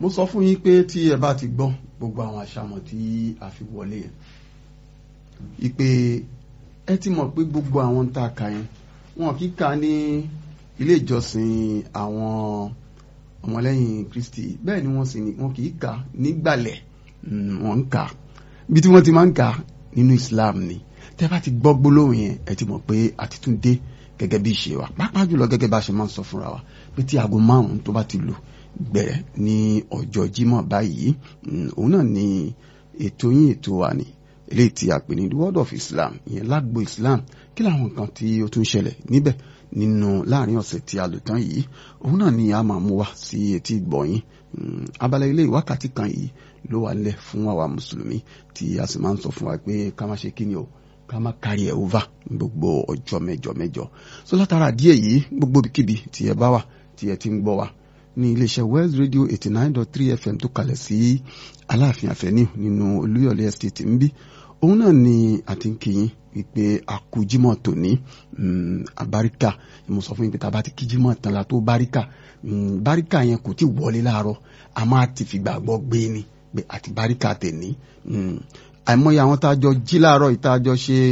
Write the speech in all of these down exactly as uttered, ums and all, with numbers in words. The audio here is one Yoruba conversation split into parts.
mo sọ fún yín pé tí ẹ bá ti gbọ́ gbogbo àwọn àṣàmọ̀ tí a fi wọlé yẹn ìpè ẹ ti mọ̀ pé gbogbo àwọn tá a kà yẹn wọn kì í kà ní ilé ìjọsìn àwọn ọmọlẹ́yìn Kristi bẹ́ẹ̀ ni wọ́n sì ní wọn kì í kà nígbàlẹ̀ wọ́n ń kà bí tí wọ́n ti máa ń kà nínú Islam ni tẹ́ bá ti gbọ́ gbólóhùn yẹn ẹ ti mọ̀ pé àti tún dé gẹ́gẹ́ bí ìṣe wa pàápàá jùlọ gẹ́gẹ́ bá ṣe máa ń sọ fúnra wa pé tí aago márùn-ún tó bá ti lù gbẹ̀rẹ̀ ní ọjọ́ Jímọ̀ báyìí òun náà ni ètò yín ètò wa ni eléyìí tí a pè ní the world of Islam ìyẹn lágbo Islam kí làwọn nǹkan tí ó tún ṣẹlẹ̀ níbẹ̀ nínú láàrin ọ̀sẹ̀ tí a lò tán yìí òun náà ni a máa mú wa sí etí gbọ̀nyìn abala ilé wákàtí kan yìí ló wà nílẹ̀ fún àwa mùsùlùmí tí a sì máa ń sọ fún wa pé ká má ṣe kí ni o ká má carry ẹ̀ over gbogbo ọjọ́ mẹ́jọ mẹ́jọ so látara díẹ̀ yìí gbogbo kíbi tí ẹ bá wà tí ẹ ti ń gbọ́ wa ní iléeṣẹ́ West Radio eighty nine dot three F M tó kalẹ̀ sí Aláàfin Avenue nínú Olúyọ̀lé Estate ń bí òun náà ni àti ń kíyìn wípé àkójímọ̀ tòní àbáríkà mo sọ fún yín pé tá a bá ti kíjímọ̀ tán la tó báríkà báríkà yẹn kò tí wọlé láàárọ̀ a máa ti fi gbàgbọ́ gbé ni pé àti báríkà tèní àìmọye àwọn tá a jọ jí láàárọ̀ yìí tá a jọ ṣe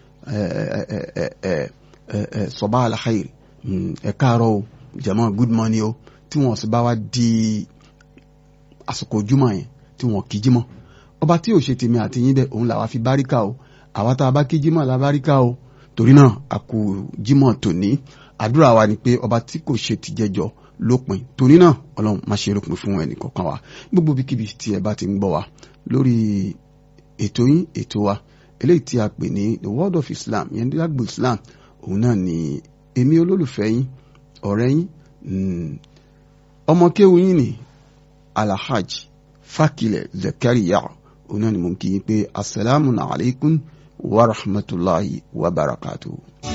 sọ̀bá àlàkàyèrè ẹ káàárọ̀ o jẹ̀mọ́ good morning o tí wọ́n sì bá wá di àsìkò ojúmọ̀ yẹn tí wọ́n kí jímọ̀ ọba tí ò ṣe tèmi àti yín bẹ́ẹ̀ òun làwa fi báríkà o àwa tá a bá kí jímọ̀ la báríkà o torí náà a kú jímọ̀ tòní àdúrà wa ni pé ọba tí kò ṣe ti jẹjọ lópin torí náà ọlọ́run má ṣe lópin fún ẹnì kọ̀ọ̀kan wa gbogbo bíkíbi tí ẹ bá ti ń gbọ́ wa lórí ètò yín ètò wa eléyìí tí a pè ní the world of Islam yẹn ní lágbo Islam òun náà ni èmi olólùfẹ́ yín ọ̀rẹ́ yín ọmọ kéwu yín ni Alhaj Fakile Zakaria òun náà ni mo ń kí yín pé asalaamu alaykum wa rahmatulahi wa barakatuhu.